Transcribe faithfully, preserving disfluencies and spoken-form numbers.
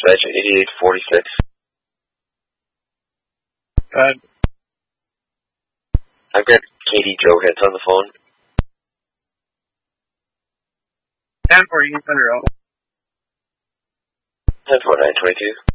dispatch eighty-eight forty-six. Uh, I've got Katie Joe Hits on the phone. ten forty, Thunder Road. ten four nine twenty-two.